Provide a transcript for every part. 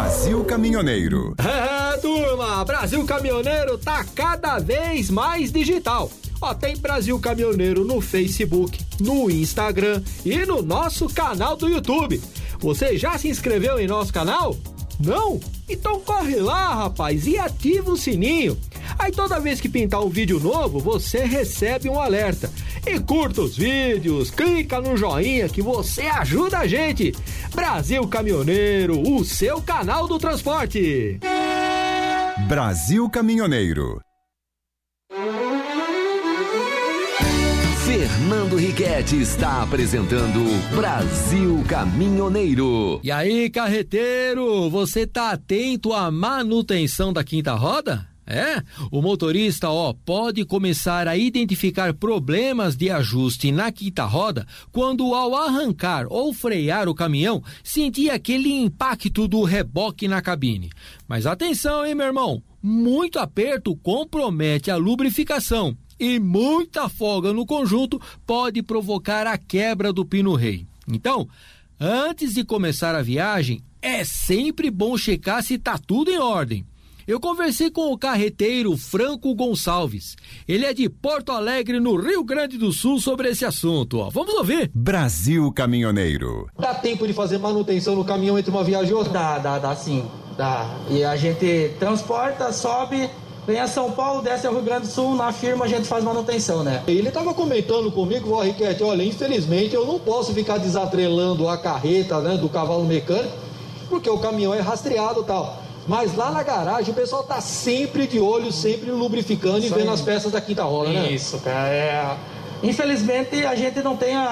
Brasil Caminhoneiro. Turma, Brasil Caminhoneiro tá cada vez mais digital. Ó, tem Brasil Caminhoneiro no Facebook, no Instagram e no nosso canal do YouTube. Você já se inscreveu em nosso canal? Não? Então corre lá, rapaz, e ativa o sininho. Aí toda vez que pintar um vídeo novo, você recebe um alerta. E curta os vídeos, clica no joinha que você ajuda a gente. Brasil Caminhoneiro, o seu canal do transporte. Brasil Caminhoneiro. Fernando Riquetti está apresentando Brasil Caminhoneiro. E aí, carreteiro, você tá atento à manutenção da quinta roda? O motorista, pode começar a identificar problemas de ajuste na quinta roda quando ao arrancar ou frear o caminhão, sentir aquele impacto do reboque na cabine. Mas atenção, hein, meu irmão? Muito aperto compromete a lubrificação e muita folga no conjunto pode provocar a quebra do pino-rei. Então, antes de começar a viagem, é sempre bom checar se tá tudo em ordem. Eu conversei com o carreteiro Franco Gonçalves. Ele é de Porto Alegre, no Rio Grande do Sul, sobre esse assunto. Vamos ouvir. Brasil Caminhoneiro. Dá tempo de fazer manutenção no caminhão entre uma viagem e outra? Dá sim. Dá. E a gente transporta, sobe, vem a São Paulo, desce ao Rio Grande do Sul, na firma a gente faz manutenção, né? Ele estava comentando comigo, Riquetti, olha, infelizmente eu não posso ficar desatrelando a carreta, né, do cavalo mecânico, porque o caminhão é rastreado e tal. Mas lá na garagem o pessoal tá sempre de olho, sempre lubrificando e vendo as peças da quinta roda, né? Isso, cara. Infelizmente a gente não tem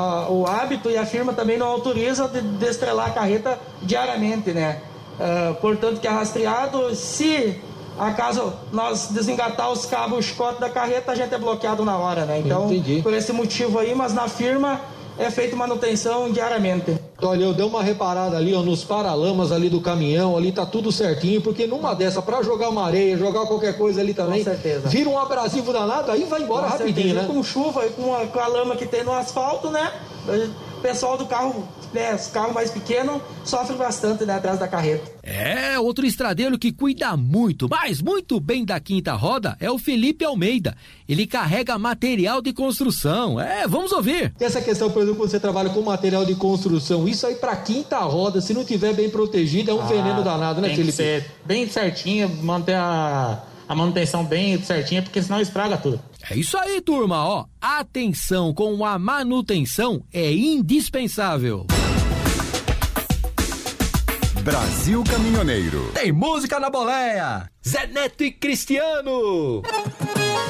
o hábito e a firma também não autoriza de estrelar a carreta diariamente, né? Portanto, que é rastreado. Se acaso nós desengatar os cabos, o chicote da carreta, a gente é bloqueado na hora, né? Então, entendi. Por esse motivo aí, mas na firma é feita manutenção diariamente. Olha, eu dei uma reparada ali, nos paralamas ali do caminhão, ali tá tudo certinho, porque numa dessa, pra jogar uma areia, jogar qualquer coisa ali também, com certeza, vira um abrasivo danado, aí vai embora com rapidinho, certeza. né? Com chuva e com a lama que tem no asfalto, né? O pessoal do carro, né, os carros mais pequenos, sofrem bastante, né, atrás da carreta. Outro estradeiro que cuida muito, mas muito bem da quinta roda é o Felipe Almeida. Ele carrega material de construção. Vamos ouvir. Essa questão, por exemplo, quando você trabalha com material de construção, isso aí pra quinta roda, se não tiver bem protegido, é um veneno danado, né, Felipe? Tem que ser bem certinho, manter a manutenção bem certinha, porque senão estraga tudo. É isso aí, turma, atenção com a manutenção é indispensável. Brasil Caminhoneiro. Tem música na boleia. Zé Neto e Cristiano.